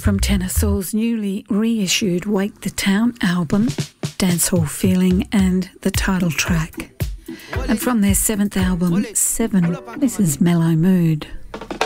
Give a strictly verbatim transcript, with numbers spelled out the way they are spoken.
From Tenor Soul's newly reissued Wake the Town album, Dancehall Feeling and the title track. And from their seventh album, Seven, this is Mellow Mood.